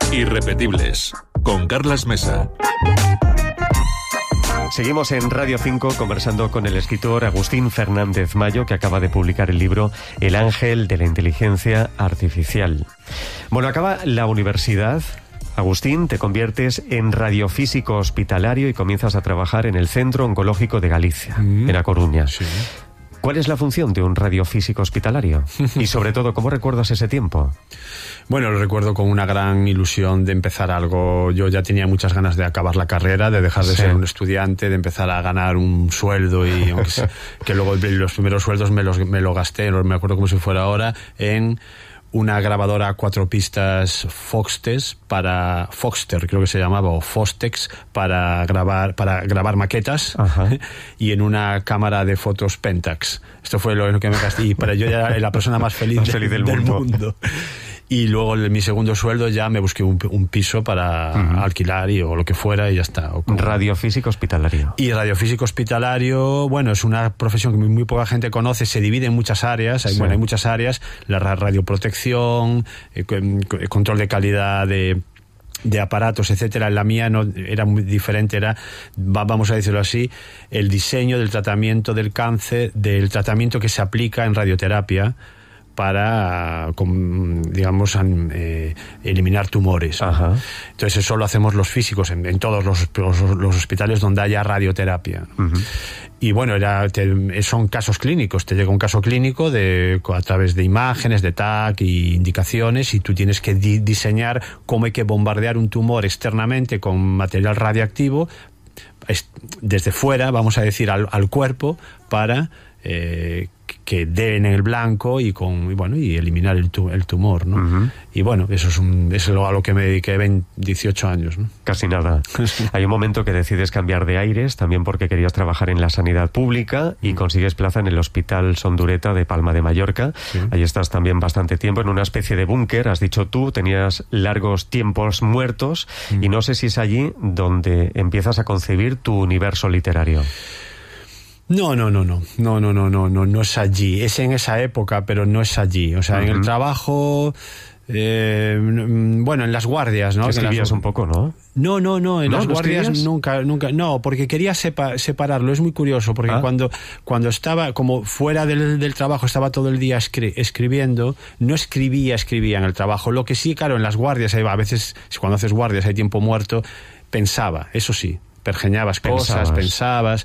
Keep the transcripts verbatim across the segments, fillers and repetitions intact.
Irrepetibles, con Carlas Mesa. Seguimos en Radio cinco conversando con el escritor Agustín Fernández Mayo, que acaba de publicar el libro El ángel de la inteligencia artificial. Bueno, acaba la universidad, Agustín, te conviertes en radiofísico hospitalario y comienzas a trabajar en el Centro Oncológico de Galicia, mm. en A Coruña. Sí. ¿Cuál es la función de un radiofísico hospitalario? Y sobre todo, ¿cómo recuerdas ese tiempo? Bueno, lo recuerdo con una gran ilusión de empezar algo. Yo ya tenía muchas ganas de acabar la carrera, de dejar de sí. ser un estudiante, de empezar a ganar un sueldo y aunque sea, que luego los primeros sueldos me los me lo gasté, no me acuerdo como si fuera ahora, en una grabadora a cuatro pistas Foxtex para Foxter, creo que se llamaba, o Fostex, para grabar para grabar maquetas. Ajá. Y en una cámara de fotos Pentax. Esto fue lo que me gasté y para yo ya era la persona más feliz, más feliz del, del mundo. mundo. Y luego en mi segundo sueldo ya me busqué un, un piso para uh-huh. alquilar y, o lo que fuera y ya está. Radiofísico hospitalario. Y radiofísico hospitalario, bueno, es una profesión que muy, muy poca gente conoce, se divide en muchas áreas, hay, sí. bueno, hay muchas áreas, la radioprotección, eh, control de calidad de... de aparatos, etcétera. La mía no era muy diferente, era, vamos a decirlo así, el diseño del tratamiento del cáncer, del tratamiento que se aplica en radioterapia para, digamos, eh, eliminar tumores. Ajá. Entonces eso lo hacemos los físicos en, en todos los, los, los hospitales donde haya radioterapia. Uh-huh. Y bueno, era, te, son casos clínicos. Te llega un caso clínico de, a través de imágenes, de T A C y indicaciones, y tú tienes que di, diseñar cómo hay que bombardear un tumor externamente con material radiactivo desde fuera, vamos a decir, al, al cuerpo para eh, que dé en el blanco y con y bueno y eliminar el, tu, el tumor, ¿no? Uh-huh. Y bueno, eso es un eso es a lo que me dediqué veinte, dieciocho años, ¿no? Casi nada. Hay un momento que decides cambiar de aires, también porque querías trabajar en la sanidad pública y uh-huh. consigues plaza en el Hospital Sondureta de Palma de Mallorca. Sí. Ahí estás también bastante tiempo en una especie de búnker, has dicho tú, tenías largos tiempos muertos uh-huh. y no sé si es allí donde empiezas a concebir tu universo literario. No, no, no, no, no, no, no, no, no, no es allí. Es en esa época, pero no es allí. O sea, uh-huh. en el trabajo, eh, bueno, en las guardias, ¿no? Escribías las... un poco, ¿no? No, no, no, en ¿No? las ¿No guardias escribías? nunca, nunca, no, porque quería sepa- separarlo. Es muy curioso, porque ¿Ah? cuando, cuando estaba, como fuera del, del trabajo, estaba todo el día escri- escribiendo, no escribía, escribía en el trabajo. Lo que sí, claro, en las guardias, a veces, cuando haces guardias hay tiempo muerto, pensaba, eso sí, pergeñabas cosas, pensabas...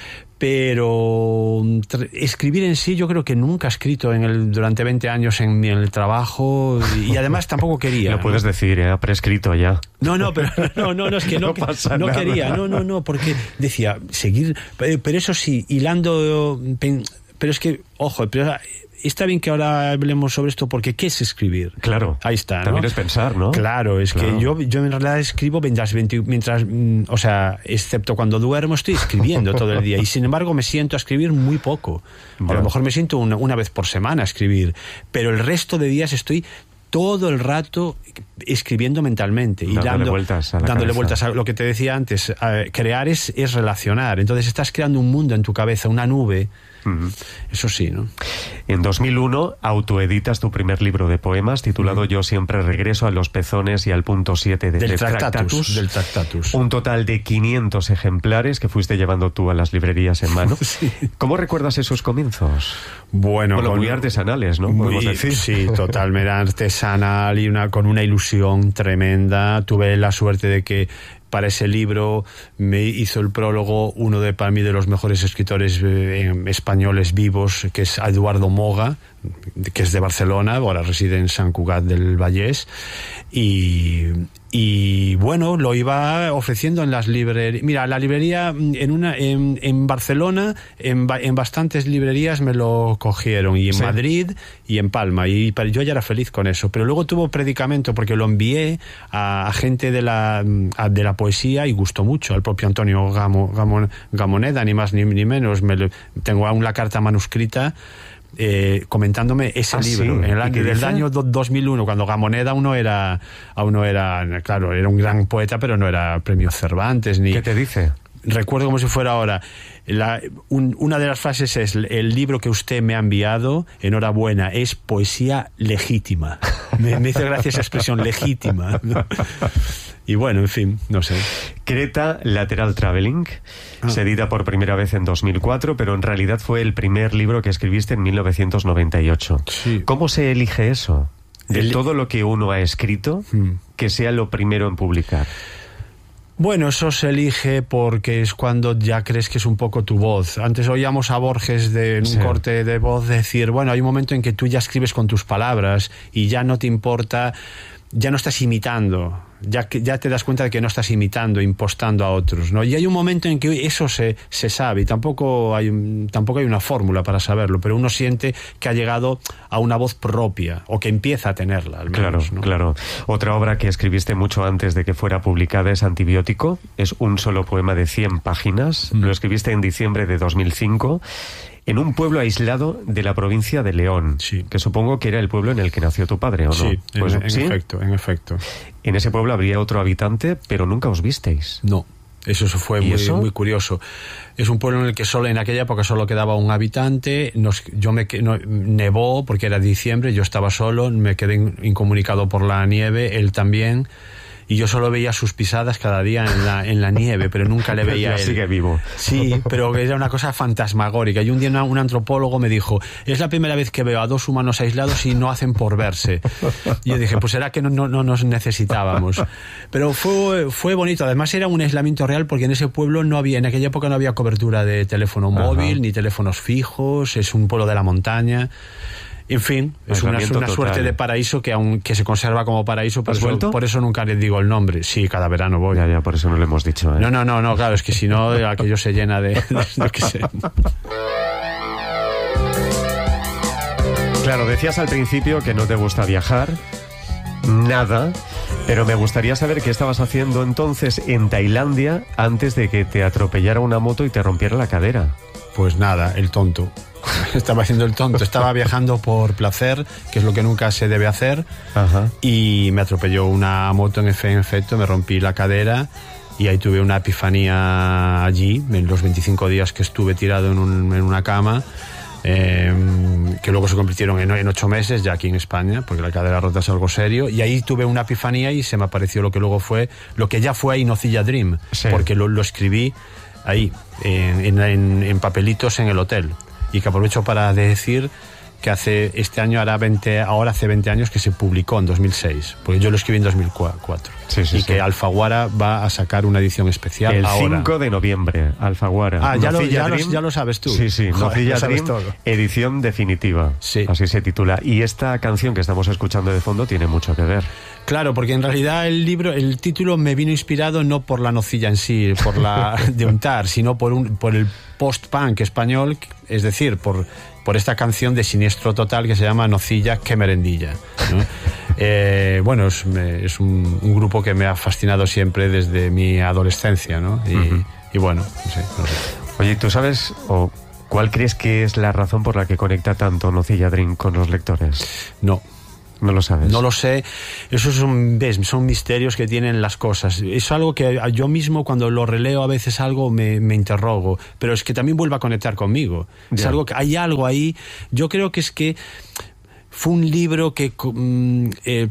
Pero tr- escribir en sí yo creo que nunca he escrito en el, durante veinte años en, en el trabajo y, y además tampoco quería. Lo puedes ¿no? decir, ¿eh? Ha prescrito ya. No, no, pero no, no, no es que no, no, pasa no nada. quería, no, no, no, porque decía, seguir, pero, pero eso sí, hilando, pero es que, ojo, pero está bien que ahora hablemos sobre esto porque ¿qué es escribir? Claro. Ahí está, ¿no? También es pensar, ¿no? Claro, es claro. que yo, yo en realidad escribo mientras, mientras, o sea, excepto cuando duermo estoy escribiendo todo el día y sin embargo me siento a escribir muy poco. A lo mejor me siento una, una vez por semana a escribir, pero el resto de días estoy todo el rato escribiendo mentalmente y dándole dando, vueltas a la dándole cabeza. vueltas a lo que te decía antes. Eh, crear es, es relacionar, entonces estás creando un mundo en tu cabeza, una nube. Uh-huh. Eso sí, ¿no? En dos mil uno autoeditas tu primer libro de poemas titulado uh-huh. Yo siempre regreso a los pezones y al punto siete de, del de Tractatus, Tractatus. Del Tractatus. Un total de quinientos ejemplares que fuiste llevando tú a las librerías en mano. Sí. ¿Cómo recuerdas esos comienzos? Bueno, bueno con, muy artesanales, ¿no? Muy, decir. Sí, totalmente artesanal y una, con una ilusión tremenda. Tuve la suerte de que para ese libro me hizo el prólogo uno de, para mí, de los mejores escritores eh, españoles vivos, que es Eduardo Moga, que es de Barcelona, ahora reside en Sant Cugat del Vallès, y, y bueno, lo iba ofreciendo en las librerías. Mira, la librería en una en, en Barcelona, en, en bastantes librerías me lo cogieron, y en sí. Madrid y en Palma, y yo ya era feliz con eso, pero luego tuvo predicamento porque lo envié a, a gente de la, a, de la poesía y gustó mucho, al propio Antonio Gamo, Gamo, Gamoneda, ni más ni, ni menos. Me lo, tengo aún la carta manuscrita Eh, comentándome ese ah, libro sí. en el año, del dice? año dos mil uno, cuando Gamoneda aún no era aún no era, claro, era un gran poeta, pero no era premio Cervantes ni. ¿Qué te dice? recuerdo como si fuera ahora. La, un, una de las frases es: el libro que usted me ha enviado, enhorabuena, es poesía legítima. Me, me hizo gracia esa expresión, legítima. Y bueno, en fin, no sé. Creta Lateral Traveling, ah. se edita por primera vez en dos mil cuatro, pero en realidad fue el primer libro que escribiste en mil novecientos noventa y ocho. Sí. ¿Cómo se elige eso? De el... todo lo que uno ha escrito, hmm. que sea lo primero en publicar. Bueno, eso se elige porque es cuando ya crees que es un poco tu voz. Antes oíamos a Borges de, en un sí. corte de voz decir, bueno, hay un momento en que tú ya escribes con tus palabras y ya no te importa, ya no estás imitando, ya, que, ya te das cuenta de que no estás imitando, impostando a otros, ¿no? Y hay un momento en que eso se, se sabe, y tampoco hay, tampoco hay una fórmula para saberlo, pero uno siente que ha llegado a una voz propia, o que empieza a tenerla, al menos, claro, ¿no? Claro. Otra obra que escribiste mucho antes de que fuera publicada es Antibiótico, es un solo poema de cien páginas, mm. lo escribiste en diciembre de dos mil cinco, en un pueblo aislado de la provincia de León, sí. que supongo que era el pueblo en el que nació tu padre, ¿o no? Sí, pues, en, en ¿sí? efecto, en efecto. En ese pueblo habría otro habitante, pero nunca os visteis. No, eso fue muy, eso? muy curioso. Es un pueblo en el que solo en aquella época solo quedaba un habitante. Nos, yo me no, nevó porque era diciembre, yo estaba solo, me quedé incomunicado por la nieve, él también. Y yo solo veía sus pisadas cada día en la, en la nieve, pero nunca le veía a él. Sigue vivo. Sí, pero era una cosa fantasmagórica. Y un día una, un antropólogo me dijo, es la primera vez que veo a dos humanos aislados y no hacen por verse. Y yo dije, pues será que no, no, no nos necesitábamos. Pero fue, fue bonito. Además era un aislamiento real porque en ese pueblo no había, en aquella época no había cobertura de teléfono móvil, Ajá. ni teléfonos fijos, es un pueblo de la montaña. En fin, es una, una suerte de paraíso que aún que se conserva como paraíso, por eso, por eso nunca les digo el nombre. Sí, cada verano voy. Ya, ya, por eso no lo hemos dicho, ¿eh? No, no, no, no, claro, es que si no, aquello se llena de... de lo que sé. Claro, decías al principio que no te gusta viajar, nada, pero me gustaría saber qué estabas haciendo entonces en Tailandia antes de que te atropellara una moto y te rompiera la cadera. Pues nada, el tonto. Estaba haciendo el tonto, estaba viajando por placer, que es lo que nunca se debe hacer. Ajá. Y me atropelló una moto en efecto, me rompí la cadera y ahí tuve una epifanía allí, en los veinticinco días que estuve tirado en, un, en una cama, eh, que luego se convirtieron en, en ocho meses ya aquí en España, porque la cadera rota es algo serio, y ahí tuve una epifanía y se me apareció lo que luego fue, lo que ya fue ahí Nocilla Dream, sí. porque lo, lo escribí ahí, en, en, en papelitos en el hotel. Y que aprovecho para decir que hace este año hará veinte, ahora hace veinte años que se publicó en dos mil seis, porque yo lo escribí en dos mil cuatro. Sí, sí, y sí. que Alfaguara va a sacar una edición especial el ahora. cinco de noviembre, Alfaguara. Ah, ya lo, ya, lo, ya lo sabes tú. Sí, sí, Nocilla Dream, edición definitiva. Sí. Así se titula. Y esta canción que estamos escuchando de fondo tiene mucho que ver. Claro, porque en realidad el libro, el título me vino inspirado no por la nocilla en sí, por la de untar, sino por un, por el post-punk español, es decir, por, por esta canción de Siniestro Total que se llama Nocilla, qué merendilla, ¿no? eh, bueno, es, es un, un grupo que me ha fascinado siempre desde mi adolescencia, ¿no? Y, uh-huh. y bueno, no sé, no sé. Oye, ¿tú sabes o cuál crees que es la razón por la que conecta tanto Nocilla Dream con los lectores? No. No lo sabes. No lo sé. Esos son, ves, son misterios que tienen las cosas. Es algo que yo mismo cuando lo releo a veces algo me, me interrogo, pero es que también vuelve a conectar conmigo. Ya. Es algo que hay algo ahí. Yo creo que es que fue un libro que mm, eh,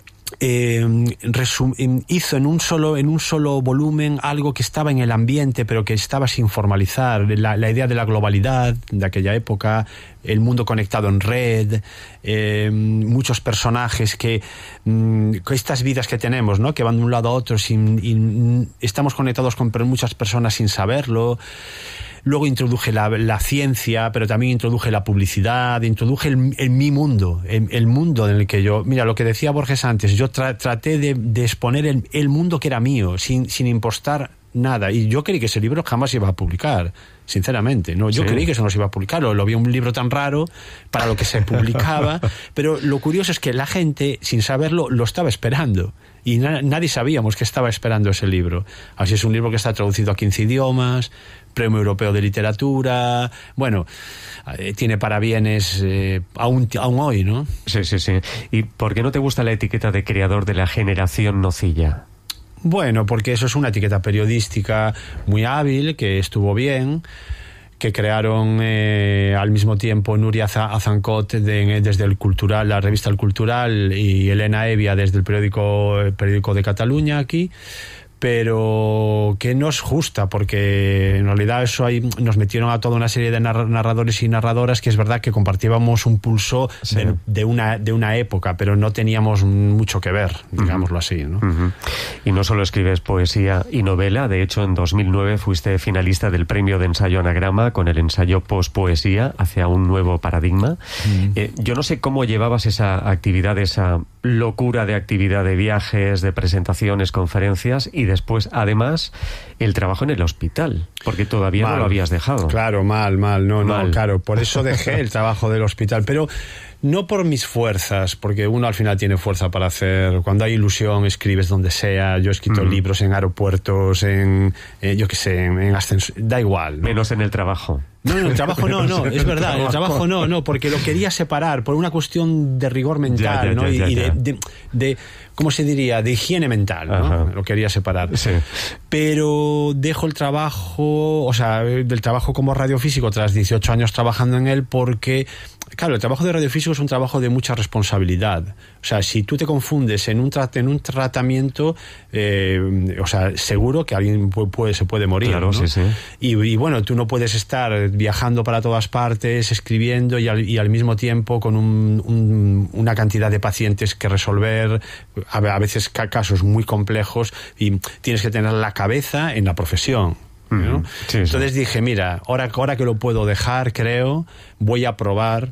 Eh, resum- hizo en un solo en un solo volumen algo que estaba en el ambiente pero que estaba sin formalizar, la, la idea de la globalidad de aquella época, el mundo conectado en red, eh, muchos personajes que, mm, estas vidas que tenemos, ¿no? Que van de un lado a otro sin, y estamos conectados con muchas personas sin saberlo. Luego introduje la, la ciencia, pero también introduje la publicidad, introduje el, el mi mundo, el, el mundo en el que yo... Mira, lo que decía Borges antes, yo tra, traté de, de exponer el, el mundo que era mío, sin, sin impostar nada. Y yo creí que ese libro jamás iba a publicar, sinceramente. No, yo sí. creí que eso no se iba a publicar. Lo, lo vi un libro tan raro para lo que se publicaba. Pero lo curioso es que la gente, sin saberlo, lo estaba esperando. Y na, nadie sabíamos que estaba esperando ese libro. Así es un libro que está traducido a quince idiomas, Premio Europeo de Literatura, bueno, eh, tiene parabienes eh, aún, aún hoy, ¿no? Sí, sí, sí. ¿Y por qué no te gusta la etiqueta de creador de la generación Nocilla? Bueno, porque eso es una etiqueta periodística muy hábil, que estuvo bien, que crearon eh, al mismo tiempo Nuria Azancot de, desde el Cultural, la revista El Cultural, y Elena Evia desde el periódico, el periódico de Cataluña aquí, pero que no es justa, porque en realidad eso ahí nos metieron a toda una serie de narradores y narradoras que es verdad que compartíamos un pulso sí. de, de, una, de una época, pero no teníamos mucho que ver, digámoslo uh-huh. así, ¿no? Uh-huh. Y no solo escribes poesía y novela, de hecho en dos mil nueve fuiste finalista del premio de ensayo Anagrama con el ensayo Pospoesía hacia un nuevo paradigma. Uh-huh. Eh, yo no sé cómo llevabas esa actividad, esa locura de actividad de viajes, de presentaciones, conferencias y después, además, el trabajo en el hospital, porque todavía mal. No lo habías dejado. Claro, mal, mal, no, mal. no, claro, por eso dejé el trabajo del hospital, pero no por mis fuerzas, porque uno al final tiene fuerza para hacer, cuando hay ilusión escribes donde sea, yo he escrito mm. libros en aeropuertos, en, eh, yo qué sé, en, en ascensor, da igual, ¿no? Menos en el trabajo. No, no, el trabajo no, no, es verdad, el trabajo no, no, porque lo quería separar por una cuestión de rigor mental, ya, ya, ¿no? Ya, ya, y de, de, de, ¿cómo se diría? De higiene mental, ¿no? Ajá. Lo quería separar. Sí. Pero dejo el trabajo, o sea, del trabajo como radiofísico tras dieciocho años trabajando en él, porque, claro, el trabajo de radiofísico es un trabajo de mucha responsabilidad. O sea, si tú te confundes en un, tra- en un tratamiento, eh, o sea, seguro que alguien puede, puede, se puede morir, claro, ¿no? Sí, sí. Y, y bueno, tú no puedes estar viajando para todas partes, escribiendo y al, y al mismo tiempo con un, un, una cantidad de pacientes que resolver, a, a veces casos muy complejos, y tienes que tener la cabeza en la profesión, ¿no? Sí, sí. Entonces dije, mira, ahora, ahora que lo puedo dejar, creo, voy a probar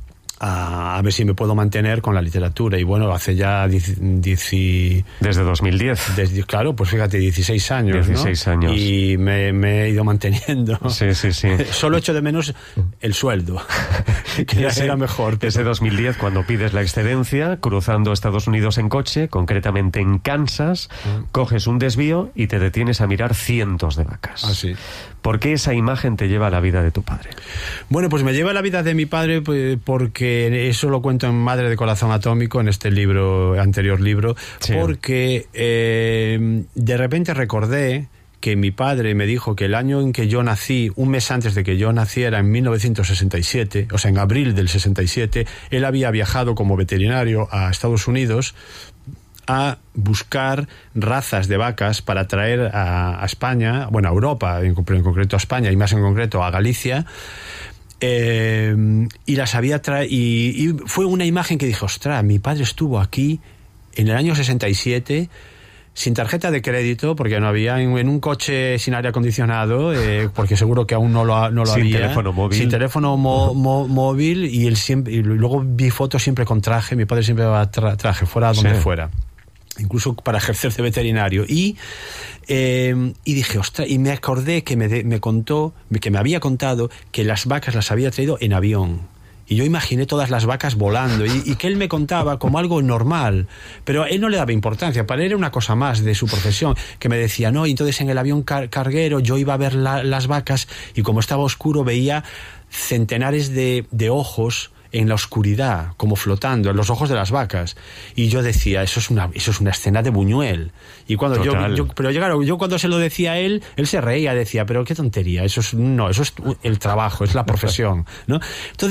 a, a ver si me puedo mantener con la literatura. Y bueno, hace ya diez, diez, desde dos mil diez. Desde, claro, pues fíjate, dieciséis años, dieciséis ¿no? años. Y me, me he ido manteniendo. Sí, sí, sí. Solo echo de menos el sueldo, que ese, era mejor. Pero... Ese dos mil diez, cuando pides la excedencia, cruzando Estados Unidos en coche, concretamente en Kansas, uh-huh. coges un desvío y te detienes a mirar cientos de vacas. Ah, sí. ¿Por qué esa imagen te lleva a la vida de tu padre? Bueno, pues me lleva a la vida de mi padre pues, porque eso lo cuento en Madre de Corazón Atómico, en este libro, anterior libro, sí. porque eh, de repente recordé que mi padre me dijo que el año en que yo nací, un mes antes de que yo naciera, en mil novecientos sesenta y siete, o sea, en abril del sesenta y siete, él había viajado como veterinario a Estados Unidos a buscar razas de vacas para traer a, a España, bueno, a Europa, en, en concreto a España y más en concreto a Galicia, eh, y las había traído, y, y fue una imagen que dije, ostras, mi padre estuvo aquí en el año sesenta y siete sin tarjeta de crédito, porque no había, en, en un coche sin aire acondicionado, eh, porque seguro que aún no lo, no lo sin había. Sin teléfono móvil. Sin teléfono mo, mo, móvil, y él siempre, y luego vi fotos siempre con traje, mi padre siempre va tra, traje, fuera donde sí. fuera. Incluso para ejercer de veterinario. Y, eh, y dije, ostras, y me acordé que me, de, me contó, que me había contado que las vacas las había traído en avión. Y yo imaginé todas las vacas volando, y, y que él me contaba como algo normal, pero él no le daba importancia, para él era una cosa más de su profesión, que me decía, no, y entonces en el avión car- carguero yo iba a ver la, las vacas, y como estaba oscuro veía centenares de, de ojos en la oscuridad, como flotando, en los ojos de las vacas. Y yo decía, eso es una, eso es una escena de Buñuel. Y cuando yo, yo, pero claro, yo cuando se lo decía a él, él se reía, decía, pero qué tontería, eso es, no, eso es el trabajo, es la profesión, ¿no? Entonces,